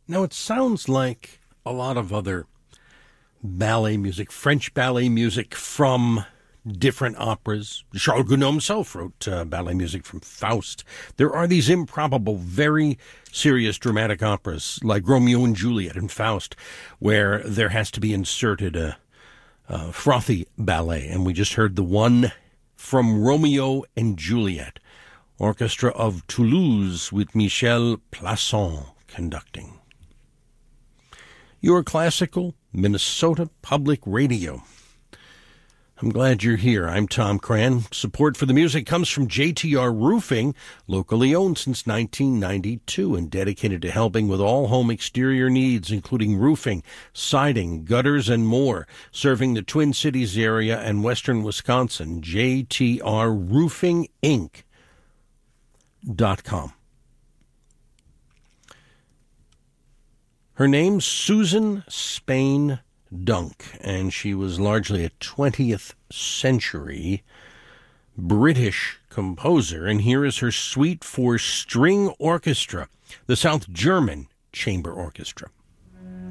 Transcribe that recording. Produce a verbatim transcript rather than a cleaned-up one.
Now, it sounds like a lot of other ballet music, French ballet music from different operas. Charles Gounod himself wrote uh, ballet music from Faust. There are these improbable, very serious dramatic operas like Romeo and Juliet and Faust, where there has to be inserted a, a frothy ballet. And we just heard the one from Romeo and Juliet, Orchestra of Toulouse with Michel Plasson conducting. Your Classical Minnesota Public Radio. I'm glad you're here. I'm Tom Cran. Support for the music comes from J T R Roofing, locally owned since nineteen ninety-two and dedicated to helping with all home exterior needs, including roofing, siding, gutters, and more. Serving the Twin Cities area and western Wisconsin, J T R Roofing Inc dot com. Her name's Susan Spain Dunk, and she was largely a twentieth century British composer, and here is her suite for string orchestra, the South German Chamber Orchestra.